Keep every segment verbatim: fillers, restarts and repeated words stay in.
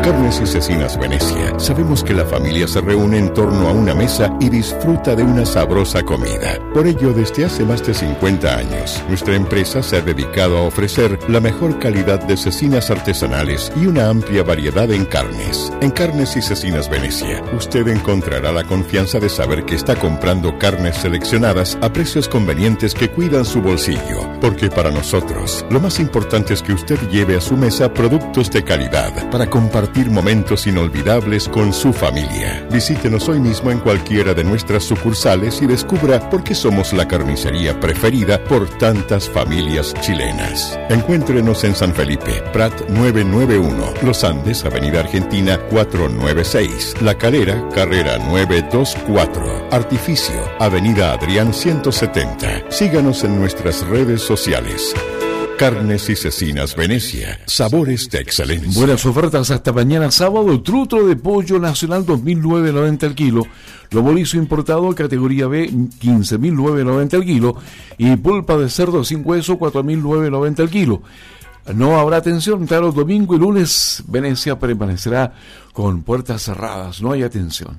Carnes y Cecinas Venecia, sabemos que la familia se reúne en torno a una mesa y disfruta de una sabrosa comida. Por ello, desde hace más de cincuenta años, nuestra empresa se ha dedicado a ofrecer la mejor calidad de cecinas artesanales y una amplia variedad en carnes. En Carnes y Cecinas Venecia, usted encontrará la confianza de saber que está comprando carnes seleccionadas a precios convenientes que cuidan su bolsillo. Porque para nosotros, lo más importante es que usted lleve a su mesa productos de calidad para compartir momentos inolvidables con su familia. Visítenos hoy mismo en cualquiera de nuestras sucursales y descubra por qué somos la carnicería preferida por tantas familias chilenas. Encuéntrenos en San Felipe, Prat novecientos noventa y uno, Los Andes, Avenida Argentina cuatrocientos noventa y seis, La Calera, Carrera novecientos veinticuatro, Artificio, Avenida Adrián ciento setenta. Síganos en nuestras redes sociales. Carnes y Cecinas Venecia, sabores de excelencia. Buenas ofertas hasta mañana sábado. Trutro de pollo nacional dos mil novecientos noventa el kilo. Lomo liso importado categoría B quince mil novecientos noventa el kilo. Y pulpa de cerdo sin hueso cuatro mil novecientos noventa el kilo. No habrá atención, claro, domingo y lunes Venecia permanecerá con puertas cerradas, no hay atención.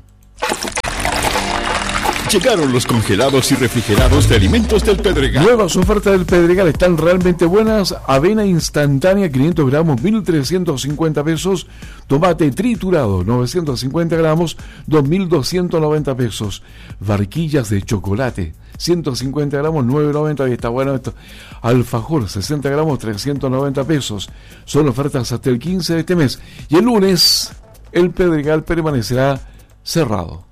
Llegaron los congelados y refrigerados de Alimentos del Pedregal. Nuevas ofertas del Pedregal están realmente buenas. Avena instantánea quinientos gramos, mil trescientos cincuenta pesos. Tomate triturado, novecientos cincuenta gramos, dos mil doscientos noventa pesos. Barquillas de chocolate, ciento cincuenta gramos, nueve noventa. Y está bueno esto. Alfajor, sesenta gramos, trescientos noventa pesos. Son ofertas hasta el quince de este mes. Y el lunes, el Pedregal permanecerá cerrado.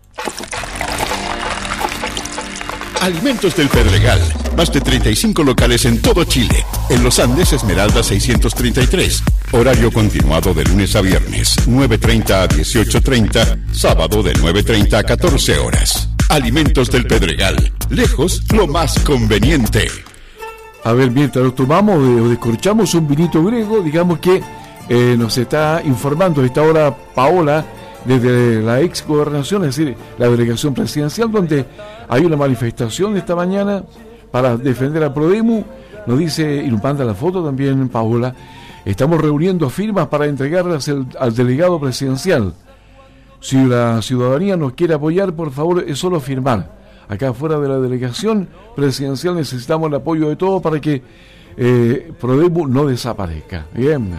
Alimentos del Pedregal. Más de treinta y cinco locales en todo Chile. En Los Andes, Esmeralda seiscientos treinta y tres. Horario continuado de lunes a viernes, nueve treinta a dieciocho treinta. Sábado de nueve treinta a catorce horas. Alimentos del Pedregal. Lejos, lo más conveniente. A ver, mientras nos tomamos o descorchamos un vinito griego, digamos que eh, nos está informando a esta hora Paola desde la ex gobernación, es decir, la delegación presidencial, donde hay una manifestación esta mañana para defender a Prodemu. Nos dice, y nos manda la foto también Paola, estamos reuniendo firmas para entregarlas al, al delegado presidencial. Si la ciudadanía nos quiere apoyar, por favor, es solo firmar. Acá fuera de la delegación presidencial necesitamos el apoyo de todos para que eh, Prodemu no desaparezca. Bien.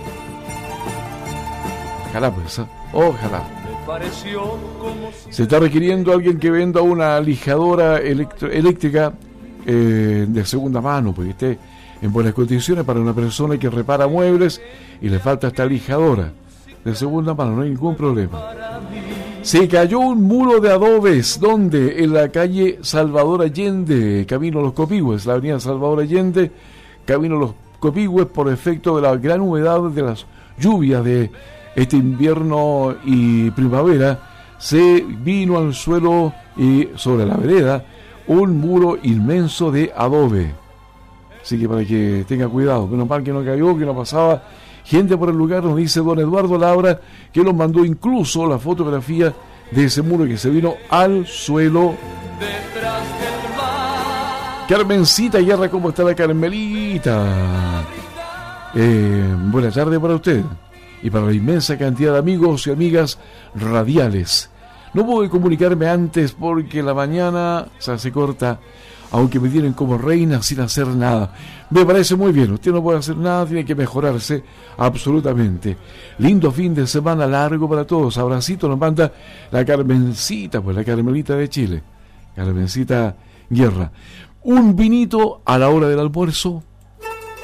Ojalá pues, ojalá. Se está requiriendo a alguien que venda una lijadora electro, eléctrica eh, de segunda mano, porque esté en buenas condiciones para una persona que repara muebles y le falta esta lijadora de segunda mano, no hay ningún problema. Se cayó un muro de adobes, ¿dónde? En la calle Salvador Allende, camino a Los Copihue, la avenida Salvador Allende, camino a Los Copihue, por efecto de la gran humedad de las lluvias de este invierno y primavera, se vino al suelo y sobre la vereda un muro inmenso de adobe. Así que para que tenga cuidado, menos mal que no cayó, que no pasaba gente por el lugar. Nos dice don Eduardo Laura que nos mandó incluso la fotografía de ese muro que se vino al suelo. Carmencita Guerra, ¿cómo está la Carmelita? Eh, buena tarde para usted y para la inmensa cantidad de amigos y amigas radiales. No pude comunicarme antes porque la mañana se hace corta, aunque me tienen como reina sin hacer nada. Me parece muy bien, usted no puede hacer nada, tiene que mejorarse absolutamente. Lindo fin de semana largo para todos. Abracito nos manda la Carmencita, pues la Carmelita de Chile. Carmencita Guerra. Un vinito a la hora del almuerzo.